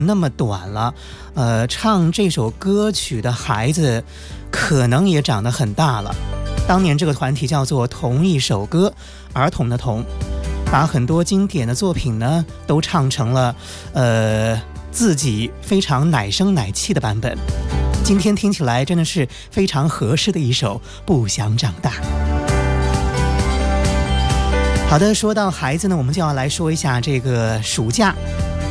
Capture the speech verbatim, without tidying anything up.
那么短了，呃，唱这首歌曲的孩子可能也长得很大了。当年这个团体叫做同一首歌，儿童的童，把很多经典的作品呢都唱成了呃自己非常奶声奶气的版本。今天听起来真的是非常合适的一首《不想长大》。好的，说到孩子呢，我们就要来说一下这个暑假。